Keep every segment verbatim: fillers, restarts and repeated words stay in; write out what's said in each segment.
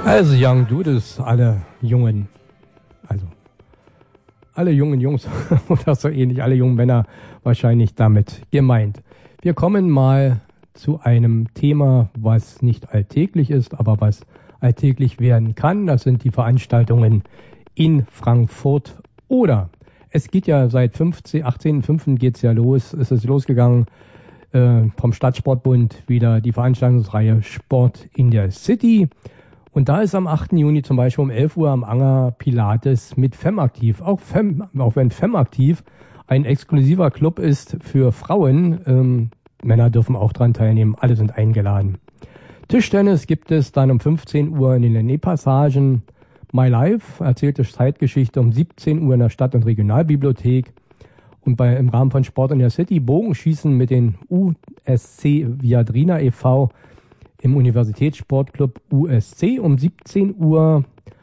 Also Young Dudes, alle jungen, also alle jungen Jungs oder so ähnlich, alle jungen Männer wahrscheinlich damit gemeint. Wir kommen mal zu einem Thema, was nicht alltäglich ist, aber was alltäglich werden kann. Das sind die Veranstaltungen in Frankfurt oder. Es geht ja seit achtzehnten fünften geht's ja los, ist es losgegangen äh, vom Stadtsportbund wieder die Veranstaltungsreihe Sport in der City. Und da ist am achten Juni zum Beispiel um elf Uhr am Anger Pilates mit FemAktiv. Auch, Fem, auch wenn FemAktiv ein exklusiver Club ist für Frauen, ähm, Männer dürfen auch dran teilnehmen, alle sind eingeladen. Tischtennis gibt es dann um fünfzehn Uhr in den Lenné-Passagen. My Life erzählte Zeitgeschichte um siebzehn Uhr in der Stadt- und Regionalbibliothek. Und bei, im Rahmen von Sport in der City Bogenschießen mit den U S C Viadrina e V im Universitätssportclub U S C um siebzehn Uhr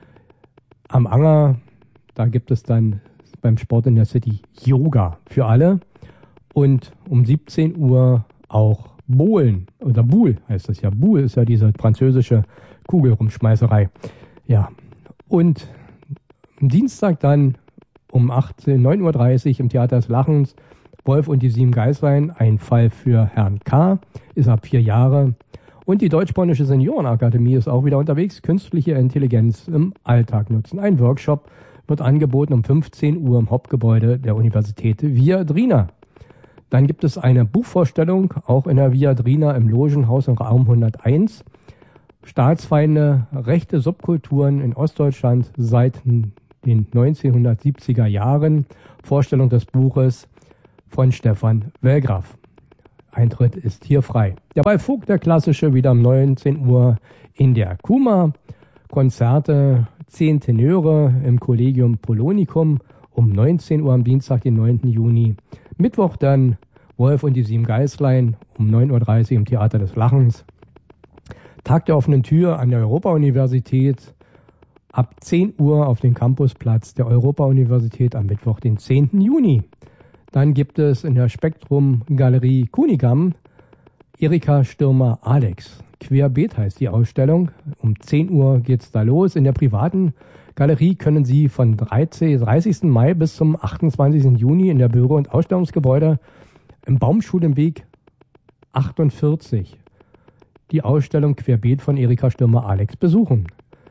am Anger. Da gibt es dann beim Sport in der City Yoga für alle. Und um siebzehn Uhr auch Bowlen oder Boule heißt das ja. Boule ist ja diese französische Kugelrumschmeißerei. Ja. Und am Dienstag dann um neun Uhr dreißig im Theater des Lachens Wolf und die sieben Geißlein, ein Fall für Herrn K., ist ab vier Jahre. Und die Deutsch-Polnische Seniorenakademie ist auch wieder unterwegs. Künstliche Intelligenz im Alltag nutzen. Ein Workshop wird angeboten um fünfzehn Uhr im Hauptgebäude der Universität Viadrina. Dann gibt es eine Buchvorstellung, auch in der Viadrina im Logenhaus im Raum hunderteins. Staatsfeinde, rechte Subkulturen in Ostdeutschland seit den neunzehnhundertsiebziger Jahren. Vorstellung des Buches von Stefan Wellgraf. Eintritt ist hier frei. Der Ballvogt, der Klassische, wieder um neunzehn Uhr in der Kuma. Konzerte, zehn Tenöre im Collegium Polonicum um neunzehn Uhr am Dienstag, den neunten Juni. Mittwoch dann Wolf und die sieben Geißlein um neun Uhr dreißig im Theater des Lachens. Tag der offenen Tür an der Europa-Universität ab zehn Uhr auf dem Campusplatz der Europa-Universität am Mittwoch, den zehnten Juni. Dann gibt es in der Spektrum-Galerie Kunigam Erika Stürmer-Alex. Querbeet heißt die Ausstellung. Um zehn Uhr geht's da los. In der privaten Galerie können Sie von dreißigsten Mai bis zum achtundzwanzigsten Juni in der Büro- und Ausstellungsgebäude im Baumschulenweg achtundvierzig die Ausstellung Querbeet von Erika Stürmer-Alex besuchen.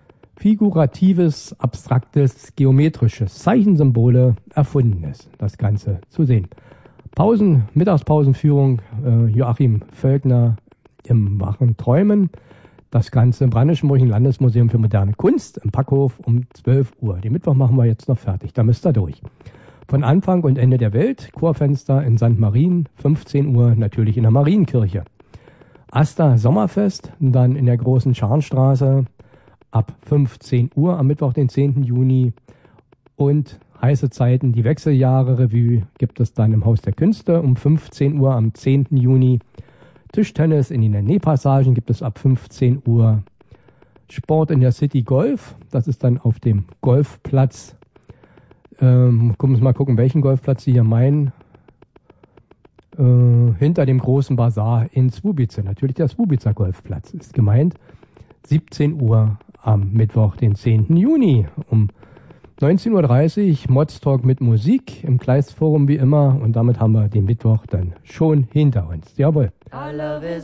Figuratives, abstraktes, geometrisches, Zeichensymbole, Erfundenes, das Ganze zu sehen. Pausen, Mittagspausenführung, äh, Joachim Völkner im Wachen Träumen. Das Ganze im Brandenburgischen Landesmuseum für moderne Kunst im Packhof um zwölf Uhr. Den Mittwoch machen wir jetzt noch fertig, da müsst ihr durch. Von Anfang und Ende der Welt, Chorfenster in Sankt Marien, fünfzehn Uhr natürlich in der Marienkirche. Asta Sommerfest, dann in der großen Scharnstraße ab fünfzehn Uhr am Mittwoch, den zehnten Juni. Und heiße Zeiten, die Wechseljahre-Revue gibt es dann im Haus der Künste um fünfzehn Uhr am zehnten Juni. Tischtennis in den Lenné-Passagen gibt es ab fünfzehn Uhr. Sport in der City Golf, das ist dann auf dem Golfplatz. Ähm, gucken wir mal gucken, welchen Golfplatz Sie hier meinen. Äh, hinter dem großen Bazar in Swubice. Natürlich der Swubicer Golfplatz ist gemeint. siebzehn Uhr am Mittwoch, den zehnten Juni. Um neunzehn Uhr dreißig Mods-Talk mit Musik im Kleistforum wie immer. Und damit haben wir den Mittwoch dann schon hinter uns. Jawohl.